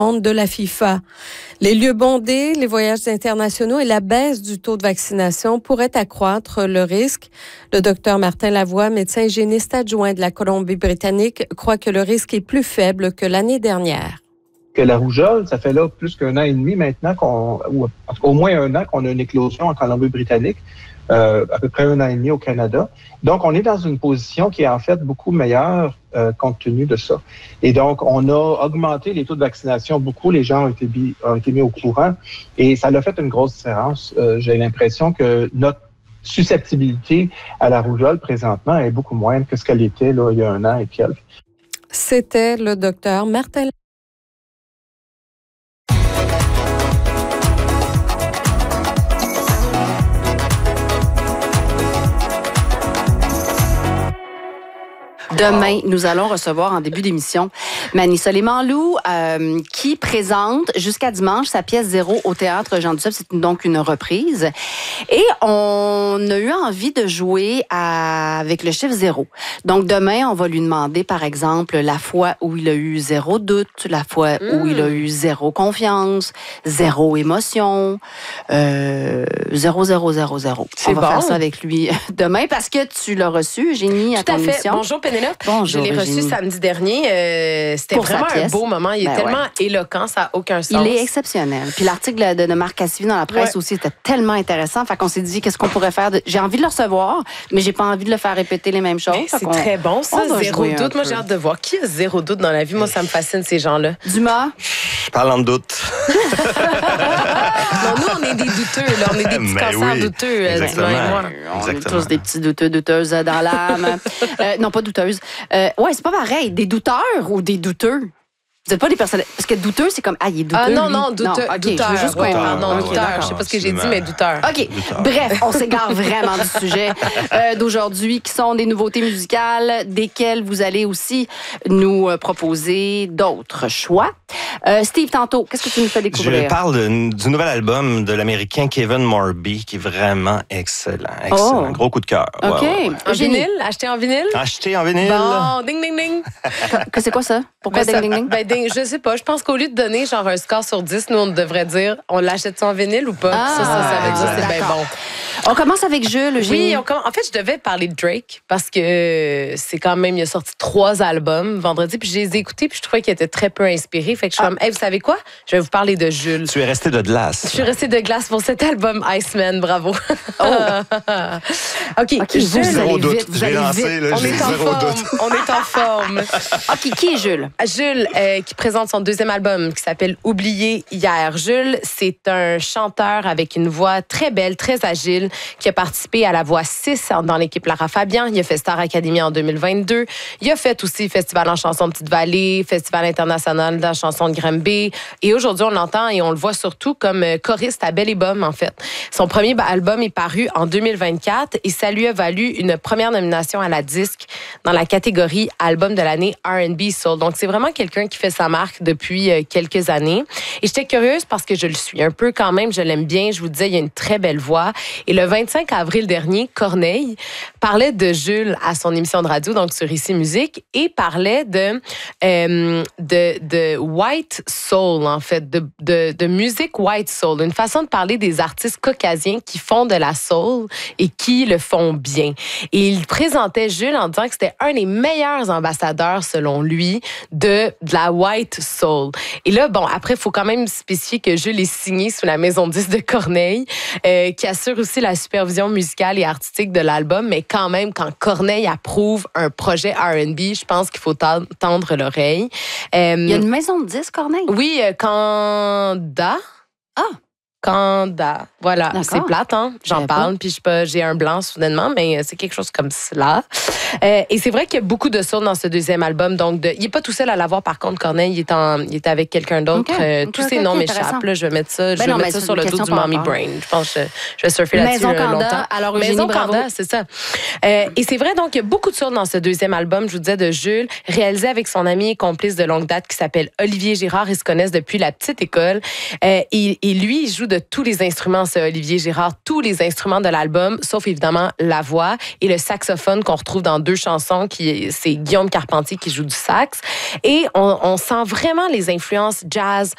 de la FIFA. Les lieux bondés, les voyages internationaux et la baisse du taux de vaccination pourraient accroître le risque. Le docteur Martin Lavoie, médecin hygiéniste adjoint de la Colombie-Britannique, croit que le risque est plus faible que l'année dernière. Que la rougeole, ça fait là plus qu'un an et demi maintenant ou au moins un an qu'on a une éclosion en Colombie-Britannique, à peu près un an et demi au Canada. Donc, on est dans une position qui est en fait beaucoup meilleure compte tenu de ça. Et donc, on a augmenté les taux de vaccination beaucoup. Les gens ont été mis au courant et ça a fait une grosse différence. J'ai l'impression que notre susceptibilité à la rougeole présentement est beaucoup moindre que ce qu'elle était là, il y a un an et quelques. C'était le docteur Martin. Demain, nous allons recevoir en début d'émission Manissa Lemanlou qui présente jusqu'à dimanche sa pièce Zéro au théâtre Jean Duceppe. C'est donc une reprise. Et on a eu envie de jouer avec le chiffre 0. Donc demain, on va lui demander, par exemple, la fois où il a eu 0 doute, la fois où il a eu 0 confiance, 0 émotion, 0, 0, 0, 0. On va faire ça avec lui demain parce que tu l'as reçu, Eugénie, à ton émission. Bonjour, Pénélope. Bonjour, je l'ai reçu samedi dernier. C'était pour vraiment un beau moment. Il est tellement éloquent, ça n'a aucun sens. Il est exceptionnel. Puis l'article de Marc Cassivi dans la presse aussi était tellement intéressant. Fait qu'on s'est dit, qu'est-ce qu'on pourrait faire? J'ai envie de le recevoir, mais j'ai pas envie de le faire répéter les mêmes choses. C'est très bon, ça. Zéro doute. Moi, j'ai hâte de voir. Qui a zéro doute dans la vie? Moi, ça me fascine, ces gens-là. Dumas? Parlant de doute. Non, nous, on est des douteux. Là. On est des petits cancers douteux, Dumas et moi. On est tous des petits douteux, douteuses dans l'âme. Non, pas douteuses. Ouais, c'est pas pareil. Des douteurs ou des douteux? Vous n'êtes pas des personnes... Parce que douteux, c'est comme... Ah, il est douteux, douteux. Douteur. Je veux juste douteurs. Je sais pas ce que j'ai dit, mais douteur. OK. Bref, on s'égare vraiment du sujet d'aujourd'hui, qui sont des nouveautés musicales, desquelles vous allez aussi nous proposer d'autres choix. Steve, tantôt, qu'est-ce que tu nous fais découvrir? Je parle du nouvel album de l'Américain Kevin Morby, qui est vraiment excellent. Excellent. Oh. Gros coup de cœur. OK. Ouais. En vinyle? Acheté en vinyle? Acheté en vinyle. Bon, ding, ding, ding. C'est quoi ça? Pourquoi ding, ding, ding? Je sais pas. Je pense qu'au lieu de donner genre un score sur 10, nous, on devrait dire on l'achète en vinyle ou pas? Ça veut dire c'est bien bon. On commence avec Jules. Oui, en fait, je devais parler de Drake parce que c'est quand même, il a sorti 3 albums vendredi, puis je les ai écoutés, puis je trouvais qu'ils étaient très peu inspirés. Fait que je suis comme, hey, vous savez quoi? Je vais vous parler de Jules. Tu es resté de glace. Je suis restée de glace pour cet album Iceman. Bravo. OK. Jules, zéro doute. Vous allez vite. On est en forme. OK, qui est Jules? Jules, qui présente son 2e album qui s'appelle Oublié hier. Jules, c'est un chanteur avec une voix très belle, très agile, qui a participé à la voix 6 dans l'équipe Lara Fabian. Il a fait Star Academy en 2022. Il a fait aussi Festival en chanson de Petite-Vallée, Festival international de la chanson de Granby. Et aujourd'hui, on l'entend et on le voit surtout comme choriste à Belle et Bomme, en fait. Son premier album est paru en 2024 et ça lui a valu une première nomination à la disque dans la catégorie Album de l'année R&B Soul. Donc, c'est vraiment quelqu'un qui fait sa marque depuis quelques années. Et j'étais curieuse parce que je le suis un peu quand même. Je l'aime bien. Je vous disais, il a une très belle voix. Et le 25 avril dernier, Corneille parlait de Jules à son émission de radio, donc sur Ici Musique, et parlait de white soul, en fait, de musique white soul, une façon de parler des artistes caucasiens qui font de la soul et qui le font bien. Et il présentait Jules en disant que c'était un des meilleurs ambassadeurs, selon lui, de la white soul. Et là, bon, après, il faut quand même spécifier que Jules est signé sous la maison 10 de Corneille, qui assure aussi la supervision musicale et artistique de l'album, mais quand même, quand Corneille approuve un projet R&B, je pense qu'il faut tendre l'oreille. Il y a une maison de 10, Corneille? Oui, Canda. Canda. Voilà, d'accord. C'est plate, hein? J'en parle, puis j'ai un blanc soudainement, mais c'est quelque chose comme cela. Et c'est vrai qu'il y a beaucoup de soul dans ce 2e album. Donc, il n'est pas tout seul à l'avoir, par contre, Corneille. Il est avec quelqu'un d'autre. Tous ces noms m'échappent. Là, je vais mettre ça, sur le dos du Mommy Brain. Je pense que je vais surfer là-dessus longtemps. Alors, Maison Canda, c'est ça. Et c'est vrai, donc, il y a beaucoup de soul dans ce 2e album, je vous disais, de Jules, réalisé avec son ami et complice de longue date qui s'appelle Olivier Girard. Ils se connaissent depuis la petite école. Et lui, il joue de tous les instruments, c'est Olivier Girard, tous les instruments de l'album, sauf évidemment la voix et le saxophone qu'on retrouve dans 2 chansons, c'est Guillaume Carpentier qui joue du sax. Et on sent vraiment les influences jazz,